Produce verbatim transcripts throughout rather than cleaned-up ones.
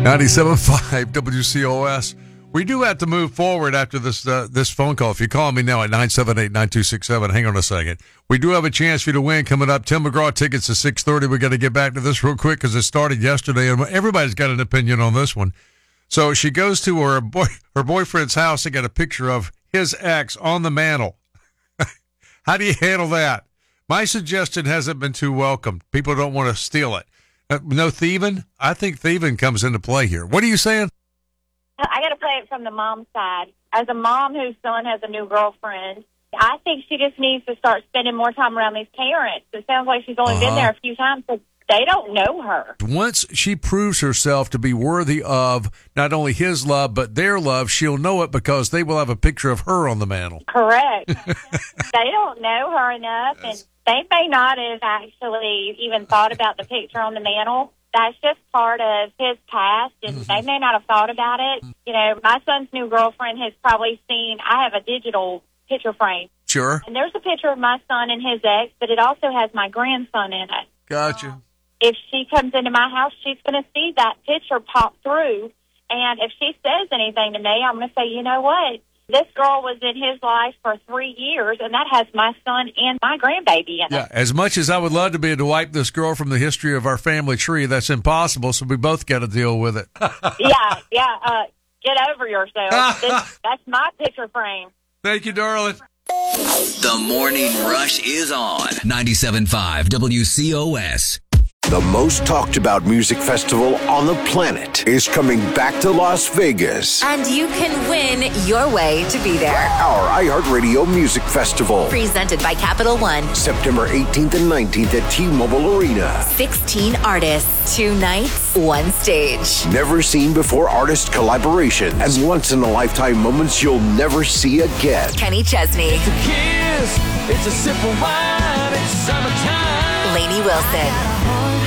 ninety-seven point five W C O S. We do have to move forward after this uh, this phone call. If you call me now at nine seven eight, nine two six seven, hang on a second. We do have a chance for you to win coming up. Tim McGraw tickets at six thirty. We got to get back to this real quick because it started yesterday, and everybody's got an opinion on this one. So she goes to her boy her boyfriend's house and got a picture of his ex on the mantle. How do you handle that? My suggestion hasn't been too welcomed. People don't want to steal it. Uh, no thieving? I think thieving comes into play here. What are you saying? I got to play it from the mom side. As a mom whose son has a new girlfriend, I think she just needs to start spending more time around these parents. It sounds like she's only uh-huh. been there a few times, but they don't know her. Once she proves herself to be worthy of not only his love, but their love, she'll know it because they will have a picture of her on the mantle. Correct. They don't know her enough, and they may not have actually even thought about the picture on the mantle. That's just part of his past, and mm-hmm. they may not have thought about it. You know, my son's new girlfriend has probably seen, I have a digital picture frame. Sure. And there's a picture of my son and his ex, but it also has my grandson in it. Gotcha. If she comes into my house, she's going to see that picture pop through, and if she says anything to me, I'm going to say, you know what? This girl was in his life for three years, and that has my son and my grandbaby in yeah, it. As much as I would love to be able to wipe this girl from the history of our family tree, that's impossible, so we both got to deal with it. yeah, yeah. Uh, get over yourself. This, that's my picture frame. Thank you, darling. The Morning Rush is on ninety-seven point five W C O S. The most talked about music festival on the planet is coming back to Las Vegas. And you can win your way to be there. Our iHeartRadio Music Festival. Presented by Capital One. September eighteenth and nineteenth at T-Mobile Arena. sixteen artists, two nights, one stage. Never seen before artist collaborations and once-in-a-lifetime moments you'll never see again. Kenny Chesney. It's a kiss, it's a sip of wine, it's summertime. Lainey Wilson.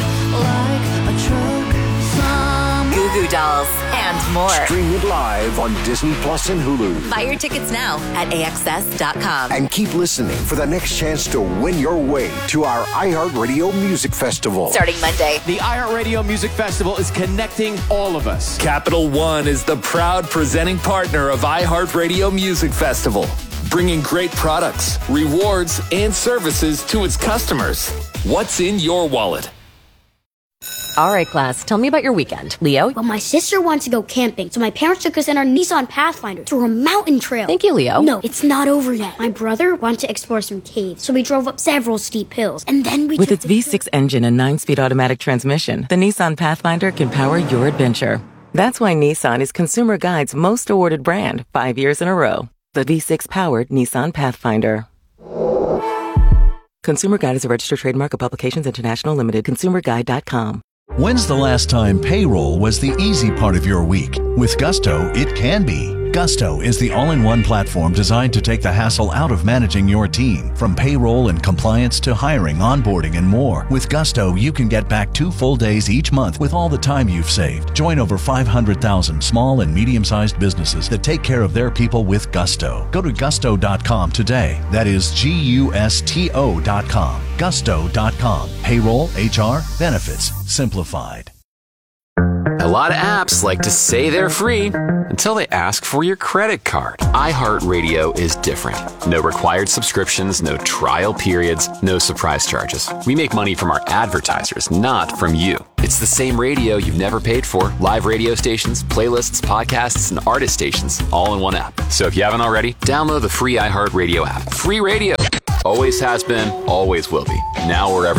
Goo Goo Dolls, and more. Stream it live on Disney Plus and Hulu. Buy your tickets now at A X S dot com. And keep listening for the next chance to win your way to our iHeartRadio Music Festival. Starting Monday. The iHeartRadio Music Festival is connecting all of us. Capital One is the proud presenting partner of iHeartRadio Music Festival, bringing great products, rewards, and services to its customers. What's in your wallet? All right, class, tell me about your weekend. Leo? Well, my sister wants to go camping, so my parents took us in our Nissan Pathfinder through a mountain trail. Thank you, Leo. No, it's not over yet. My brother wanted to explore some caves, so we drove up several steep hills, and then we With took its V six engine and nine-speed automatic transmission, the Nissan Pathfinder can power your adventure. That's why Nissan is Consumer Guide's most awarded brand, five years in a row. The V six-powered Nissan Pathfinder. Consumer Guide is a registered trademark of Publications International Limited. consumer guide dot com. When's the last time payroll was the easy part of your week? With Gusto, it can be. Gusto is the all-in-one platform designed to take the hassle out of managing your team. From payroll and compliance to hiring, onboarding, and more. With Gusto, you can get back two full days each month with all the time you've saved. Join over five hundred thousand small and medium-sized businesses that take care of their people with Gusto. Go to gusto dot com today. That is G U S T O dot com. gusto dot com. Payroll, H R, benefits, simplified. A lot of apps like to say they're free until they ask for your credit card. iHeartRadio is different. No required subscriptions, no trial periods, no surprise charges. We make money from our advertisers, not from you. It's the same radio you've never paid for. Live radio stations, playlists, podcasts, and artist stations all in one app. So if you haven't already, download the free iHeartRadio app. Free radio. Always has been, always will be. Now wherever